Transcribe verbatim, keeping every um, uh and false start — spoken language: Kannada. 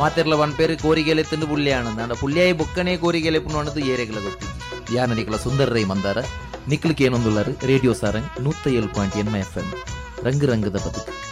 ಮಾತೆರ್ಲ ಒನ್ ಪೇರು ಕೋರಿಗೆಲೆ ತಿಂದು ಪುಳ್ಳಿಯಾನಂದ ಅಂಡ ಪುಳ್ಳಿಯಾಯಿ ಬೊಕ್ಕನೇ ಕೋರಿಗೆಲೆ ಪುಣ್ಣದು ಏರೆಗಳ ಗೊತ್ತಿ ಯಾನನಿಕಲ ಸುಂದರ ರೈ ಮಂದಾರ ನಿಕ್ಲಿಕ್ಕೆ ಏನೊಂದುಳ್ಳರು ರೇಡಿಯೋ ಸಾರಂಗ್ ನೂತ್ತ ಏಳು ಪಾಯಿಂಟ್ ಎನ್ ಎಫ್ ಎಂ ರಂಗು ರಂಗದ ಬದುಕು.